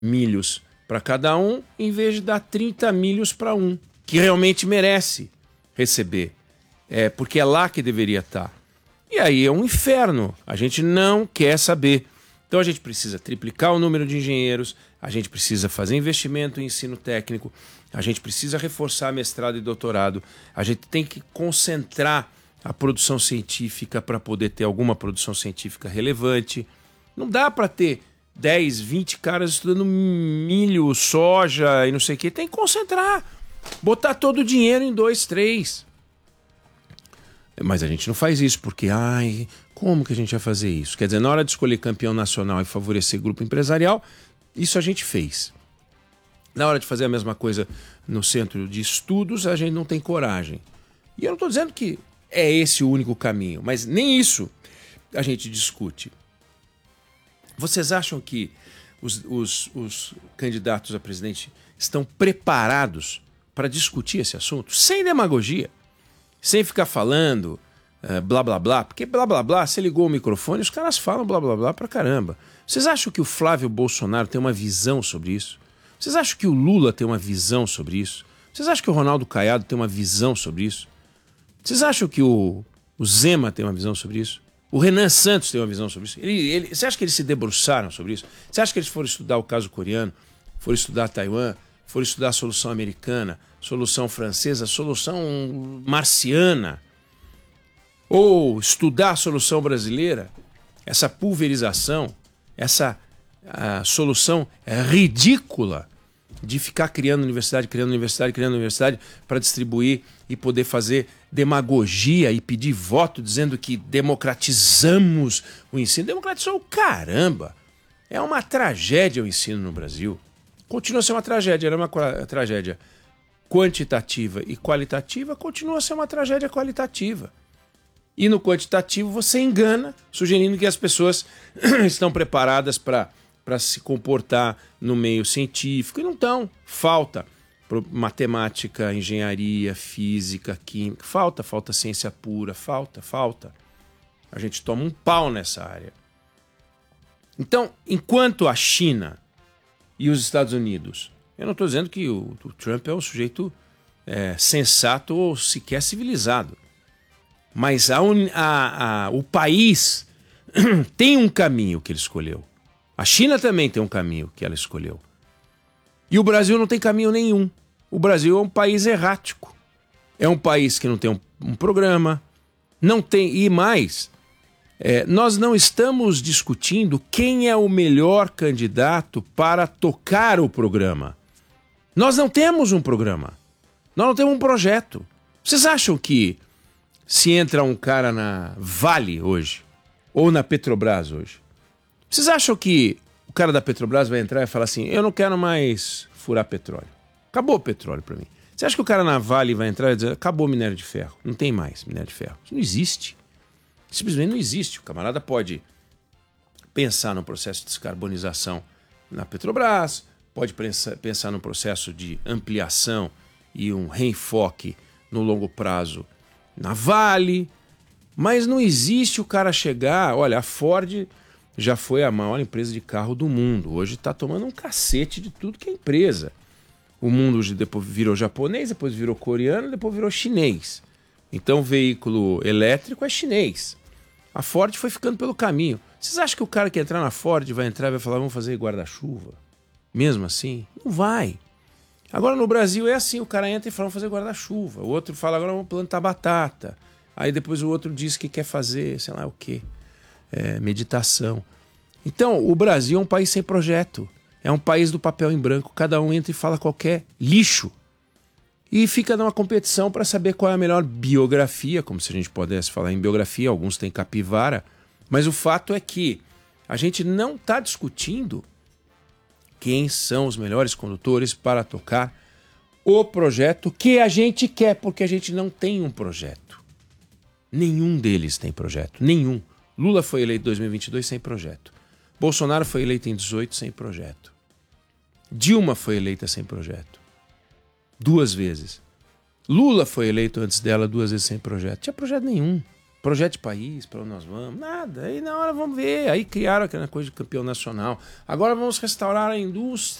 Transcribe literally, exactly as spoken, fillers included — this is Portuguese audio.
milhos para cada um, em vez de dar trinta milhos para um, que realmente merece receber. É, porque é lá que deveria estar. E aí é um inferno. A gente não quer saber. Então a gente precisa triplicar o número de engenheiros, a gente precisa fazer investimento em ensino técnico, a gente precisa reforçar mestrado e doutorado, a gente tem que concentrar a produção científica para poder ter alguma produção científica relevante. Não dá para ter dez, vinte caras estudando milho, soja e não sei o que. Tem que concentrar. Botar todo o dinheiro em dois, três. Mas a gente não faz isso porque, ai, como que a gente vai fazer isso? Quer dizer, na hora de escolher campeão nacional e favorecer grupo empresarial, isso a gente fez. Na hora de fazer a mesma coisa no centro de estudos, a gente não tem coragem. E eu não estou dizendo que é esse o único caminho, mas nem isso a gente discute. Vocês acham que os, os, os candidatos a presidente estão preparados para discutir esse assunto? Sem demagogia, sem ficar falando uh, blá blá blá, porque blá blá blá, você ligou o microfone, os caras falam blá blá blá pra caramba. Vocês acham que o Flávio Bolsonaro tem uma visão sobre isso? Vocês acham que o Lula tem uma visão sobre isso? Vocês acham que o Ronaldo Caiado tem uma visão sobre isso? Vocês acham que o, o Zema tem uma visão sobre isso? O Renan Santos tem uma visão sobre isso? Ele, ele, você acha que eles se debruçaram sobre isso? Você acha que eles foram estudar o caso coreano? Foram estudar Taiwan? Foram estudar a solução americana? Solução francesa? Solução marciana? Ou estudar a solução brasileira? Essa pulverização, essa a solução ridícula de ficar criando universidade, criando universidade, criando universidade para distribuir e poder fazer demagogia e pedir voto dizendo que democratizamos o ensino. Democratizou o caramba! É uma tragédia o ensino no Brasil. Continua a ser uma tragédia, era uma tragédia quantitativa e qualitativa, continua a ser uma tragédia qualitativa. E no quantitativo você engana, sugerindo que as pessoas estão preparadas para para se comportar no meio científico, e não estão. Falta matemática, engenharia, física, química, falta, falta ciência pura, falta, falta. A gente toma um pau nessa área. Então, enquanto a China e os Estados Unidos, eu não estou dizendo que o, o Trump é um sujeito é, sensato ou sequer civilizado, mas a, a, a, o país tem um caminho que ele escolheu. A China também tem um caminho que ela escolheu. E o Brasil não tem caminho nenhum. O Brasil é um país errático. É um país que não tem um, um programa, não tem... E mais, é, nós não estamos discutindo quem é o melhor candidato para tocar o programa. Nós não temos um programa. Nós não temos um projeto. Vocês acham que se entra um cara na Vale hoje, ou na Petrobras hoje, vocês acham que o cara da Petrobras vai entrar e falar assim, eu não quero mais furar petróleo. Acabou o petróleo para mim. Você acha que o cara na Vale vai entrar e dizer, acabou o minério de ferro, não tem mais minério de ferro. Isso não existe. Simplesmente não existe. O camarada pode pensar no processo de descarbonização na Petrobras, pode pensar, pensar no processo de ampliação e um reenfoque no longo prazo na Vale, mas não existe o cara chegar, olha, a Ford já foi a maior empresa de carro do mundo. Hoje está tomando um cacete de tudo que é empresa. O mundo depois virou japonês, depois virou coreano, depois virou chinês. Então o veículo elétrico é chinês. A Ford foi ficando pelo caminho. Vocês acham que o cara que entrar na Ford vai entrar e vai falar, vamos fazer guarda-chuva? Mesmo assim? Não vai. Agora no Brasil é assim, o cara entra e fala, vamos fazer guarda-chuva. O outro fala, agora vamos plantar batata. Aí depois o outro diz que quer fazer, sei lá o quê. É, meditação. Então, o Brasil é um país sem projeto. É um país do papel em branco. Cada um entra e fala qualquer lixo. E fica numa competição para saber qual é a melhor biografia, como se a gente pudesse falar em biografia. Alguns têm capivara. Mas o fato é que a gente não está discutindo quem são os melhores condutores para tocar o projeto que a gente quer, porque a gente não tem um projeto. Nenhum deles tem projeto. Nenhum. Lula foi eleito em dois mil e vinte e dois sem projeto. Bolsonaro foi eleito em dezoito sem projeto. Dilma foi eleita sem projeto. Duas vezes. Lula foi eleito antes dela duas vezes sem projeto. Não tinha projeto nenhum. projeto de país, para onde nós vamos, nada. Aí na hora vamos ver. Aí criaram aquela coisa de campeão nacional. Agora vamos restaurar a indústria.